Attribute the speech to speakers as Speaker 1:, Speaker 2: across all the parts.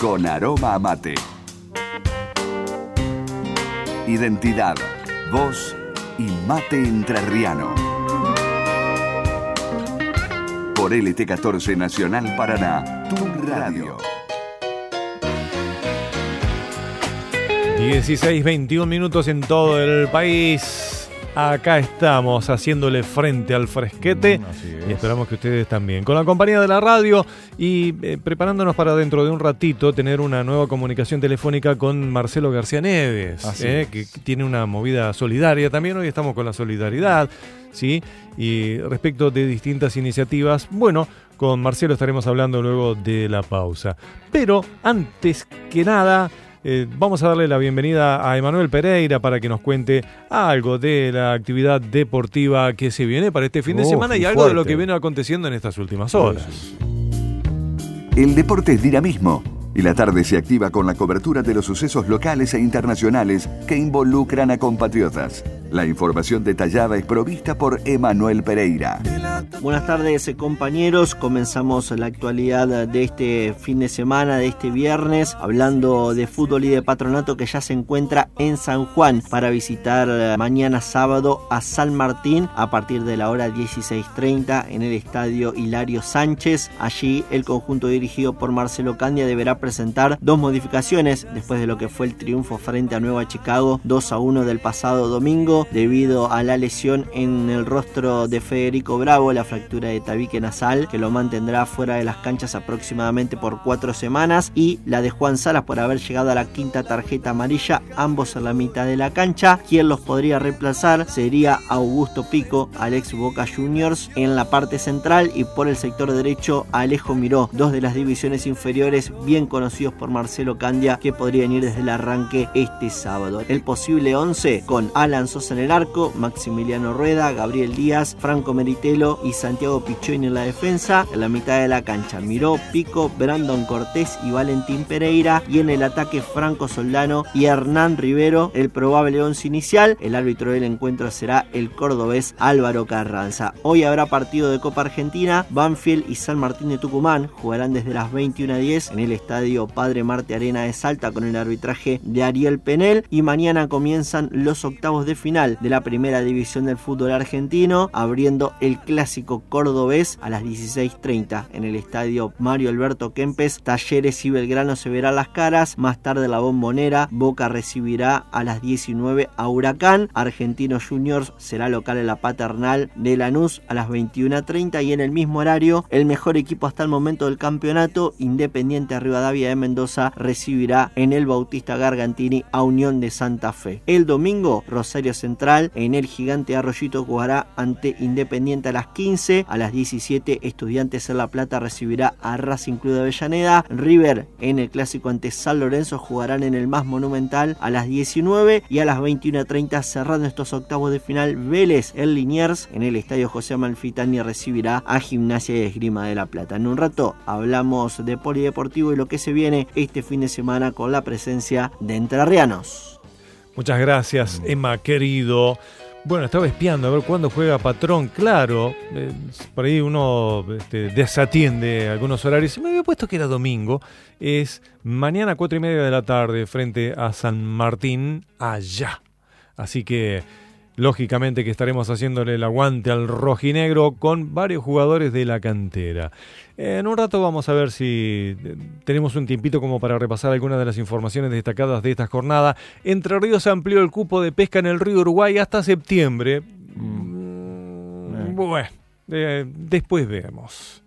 Speaker 1: con aroma a mate. Identidad, voz y mate entrerriano. Por LT14 Nacional Paraná, tu radio.
Speaker 2: 16:21 minutos en todo el país. Acá estamos haciéndole frente al fresquete y esperamos que ustedes también. Con la compañía de la radio y preparándonos para dentro de un ratito tener una nueva comunicación telefónica con Marcelo García Neves, que tiene una movida solidaria también. Hoy estamos con la solidaridad, ¿sí? Y respecto de distintas iniciativas, bueno, con Marcelo estaremos hablando luego de la pausa. Pero antes que nada, vamos a darle la bienvenida a Emanuel Pereira para que nos cuente algo de la actividad deportiva que se viene para este fin de semana y algo de lo que viene aconteciendo en estas últimas horas.
Speaker 1: El deporte es dinamismo y la tarde se activa con la cobertura de los sucesos locales e internacionales que involucran a compatriotas. La información detallada es provista por Emanuel Pereira.
Speaker 3: Buenas tardes, compañeros. Comenzamos la actualidad de este fin de semana, de este viernes, hablando de fútbol y de Patronato, que ya se encuentra en San Juan para visitar mañana sábado a San Martín a partir de la hora 16:30 en el estadio Hilario Sánchez. Allí el conjunto dirigido por Marcelo Candia deberá presentar dos modificaciones después de lo que fue el triunfo frente a Nueva Chicago 2-1 del pasado domingo, debido a la lesión en el rostro de Federico Bravo, la fractura de tabique nasal que lo mantendrá fuera de las canchas aproximadamente por 4 semanas, y la de Juan Salas por haber llegado a la quinta tarjeta amarilla, ambos en la mitad de la cancha. Quien los podría reemplazar sería Augusto Pico, al ex Boca Juniors, en la parte central, y por el sector derecho Alejo Miró, dos de las divisiones inferiores bien conocidos por Marcelo Candia, que podrían ir desde el arranque este sábado. El posible 11 con Alan Sosa en el arco, Maximiliano Rueda, Gabriel Díaz, Franco Meritelo y Santiago Pichoin en la defensa. En la mitad de la cancha Miró, Pico, Brandon Cortés y Valentín Pereira, y en el ataque Franco Soldano y Hernán Rivero, el probable 11 inicial. El árbitro del encuentro será el cordobés Álvaro Carranza. Hoy habrá partido de Copa Argentina. Banfield y San Martín de Tucumán jugarán desde las 21:10 en el estadio Padre Marte Arena de Salta con el arbitraje de Ariel Penel, y mañana comienzan los octavos de final de la primera división del fútbol argentino, abriendo el clásico cordobés a las 16:30 en el estadio Mario Alberto Kempes. Talleres y Belgrano se verán las caras. Más tarde la Bombonera, Boca recibirá a las 19 a Huracán. Argentinos Juniors será local en la Paternal de Lanús a las 21:30, y en el mismo horario el mejor equipo hasta el momento del campeonato, Independiente Rivadavia de Mendoza, recibirá en el Bautista Gargantini a Unión de Santa Fe. El domingo, Rosario Central en el Gigante Arroyito jugará ante Independiente a las 15. A las 17 Estudiantes en La Plata recibirá a Racing Club de Avellaneda. River en el clásico ante San Lorenzo jugarán en el más Monumental a las 19, y a las 21:30 cerrando estos octavos de final, Vélez en Liniers en el estadio José Amalfitani recibirá a Gimnasia y Esgrima de La Plata. En un rato hablamos de polideportivo y lo que se viene este fin de semana con la presencia de entrerrianos.
Speaker 2: Muchas gracias, Emma, querido. Bueno, estaba espiando a ver cuándo juega Patrón. Claro, por ahí uno desatiende algunos horarios. Me había puesto que era domingo. Es mañana 4:30 de la tarde frente a San Martín, allá. Así que, lógicamente que estaremos haciéndole el aguante al rojinegro con varios jugadores de la cantera. En un rato vamos a ver si tenemos un tiempito como para repasar algunas de las informaciones destacadas de esta jornada. Entre Ríos amplió el cupo de pesca en el río Uruguay hasta septiembre. Bueno, después vemos.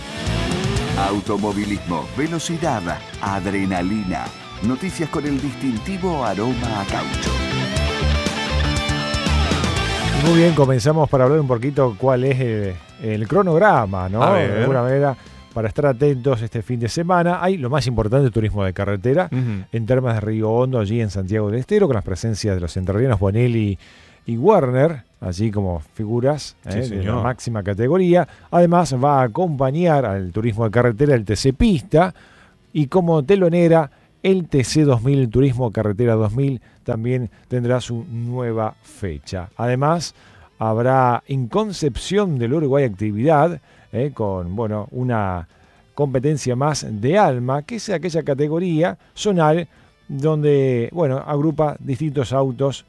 Speaker 1: Automovilismo, velocidad, adrenalina. Noticias con el distintivo aroma a caucho.
Speaker 4: Muy bien, comenzamos para hablar un poquito cuál es el cronograma, ¿no? De alguna manera, para estar atentos este fin de semana. Hay lo más importante, turismo de carretera, en Termas de Río Hondo, allí en Santiago del Estero, con las presencias de los entrerrianos Bonelli y Werner, allí como figuras de la máxima categoría. Además va a acompañar al turismo de carretera el TC Pista, y como telonera el TC 2000, el Turismo Carretera 2000, también tendrá su nueva fecha. Además, habrá en Concepción del Uruguay actividad con una competencia más de ALMA, que es aquella categoría zonal donde, agrupa distintos autos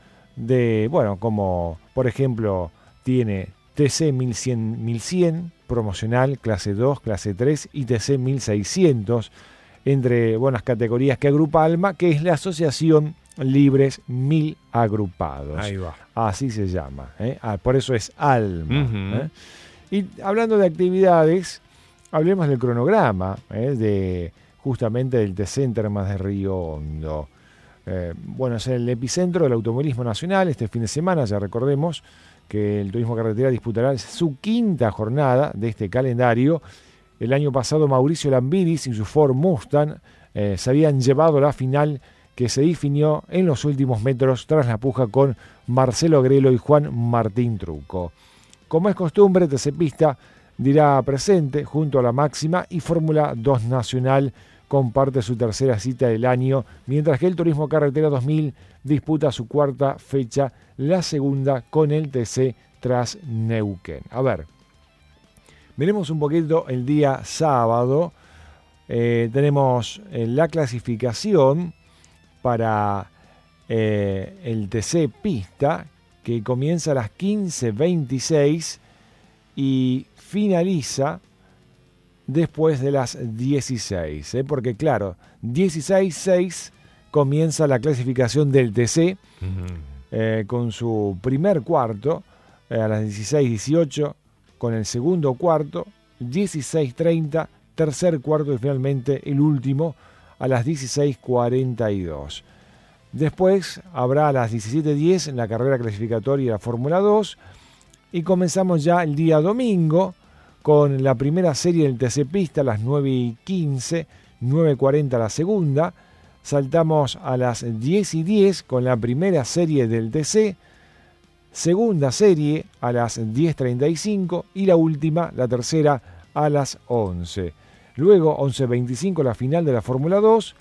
Speaker 4: como por ejemplo tiene TC 1100 promocional, clase 2, clase 3 y TC 1600, entre buenas categorías que agrupa ALMA, que es la Asociación Libres 1000 Agrupados.
Speaker 2: Ahí va.
Speaker 4: Así se llama, por eso es ALMA. Y hablando de actividades, hablemos del cronograma, justamente del TC en Termas de Río Hondo. Es el epicentro del automovilismo nacional este fin de semana. Ya recordemos que el turismo carretera disputará su quinta jornada de este calendario. El año pasado Mauricio Lambiris y su Ford Mustang se habían llevado a la final, que se definió en los últimos metros tras la puja con Marcelo Grelo y Juan Martín Truco. Como es costumbre, TC Pista dirá presente junto a la Máxima, y Fórmula 2 Nacional comparte su tercera cita del año, mientras que el Turismo Carretera 2000 disputa su cuarta fecha, la segunda con el TC tras Neuquén. A ver, veremos un poquito el día sábado. Tenemos la clasificación para el TC Pista, que comienza a las 15:26 y finaliza después de las 16, porque claro, 16:06 comienza la clasificación del TC, con su primer cuarto, a las 16:18 con el segundo cuarto, 16:30 tercer cuarto y finalmente el último a las 16:42. Después habrá a las 17:10 la carrera clasificatoria de la Fórmula 2, y comenzamos ya el día domingo con la primera serie del TC Pista a las 9:15, 9:40 la segunda. Saltamos a las 10:10 con la primera serie del TC, segunda serie a las 10:35 y la última, la tercera, a las 11. Luego 11:25 la final de la Fórmula 2,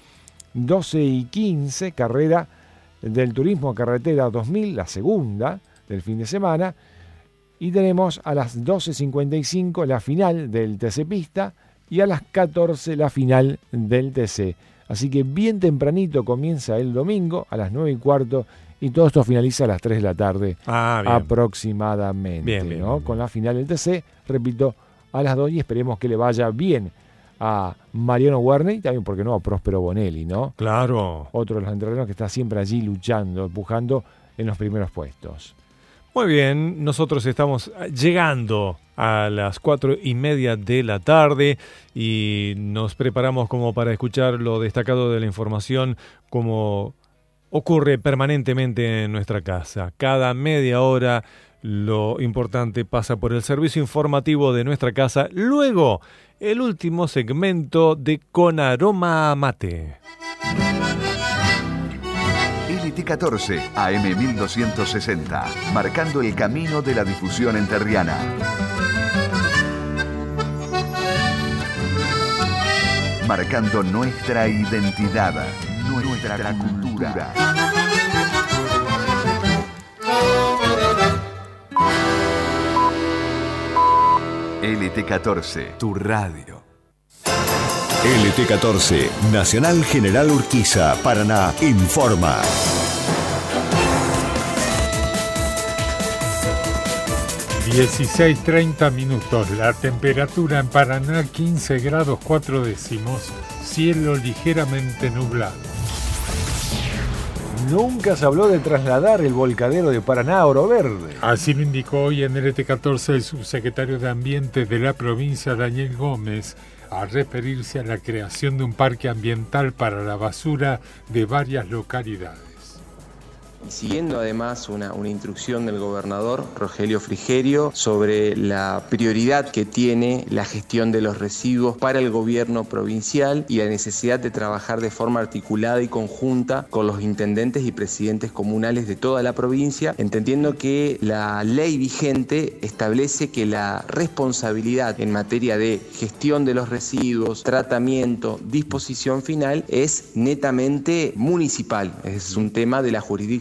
Speaker 4: 12:15 carrera del Turismo Carretera 2000, la segunda del fin de semana, y tenemos a las 12:55 la final del TC Pista y a las 14 la final del TC. Así que bien tempranito comienza el domingo a las 9:15 y todo esto finaliza a las 3 de la tarde aproximadamente, bien. Con la final del TC, repito, a las 2, y esperemos que le vaya bien a Mariano Werner y también, porque no, a Próspero Bonelli, ¿no?
Speaker 2: Claro.
Speaker 4: Otro de los entrenos que está siempre allí luchando, empujando en los primeros puestos.
Speaker 2: Muy bien, nosotros estamos llegando a las 4:30 de la tarde y nos preparamos como para escuchar lo destacado de la información, como ocurre permanentemente en nuestra casa. Cada media hora lo importante pasa por el servicio informativo de nuestra casa. Luego, el último segmento de Con Aroma a Mate.
Speaker 1: LT14, AM 1260, marcando el camino de la difusión enterriana. Marcando nuestra identidad, nuestra cultura. LT14, tu radio.
Speaker 5: LT14, Nacional General Urquiza, Paraná, informa.
Speaker 6: (16:30). La temperatura en Paraná 15 grados 4 décimos, cielo ligeramente nublado.
Speaker 4: Nunca se habló de trasladar el volcadero de Paraná a Oro Verde.
Speaker 6: Así lo indicó hoy en LT14 el subsecretario de Ambiente de la provincia, Daniel Gómez, al referirse a la creación de un parque ambiental para la basura de varias localidades.
Speaker 7: Y siguiendo además una instrucción del gobernador Rogelio Frigerio sobre la prioridad que tiene la gestión de los residuos para el gobierno provincial y la necesidad de trabajar de forma articulada y conjunta con los intendentes y presidentes comunales de toda la provincia, entendiendo que la ley vigente establece que la responsabilidad en materia de gestión de los residuos, tratamiento, disposición final es netamente municipal, es un tema de la jurisdicción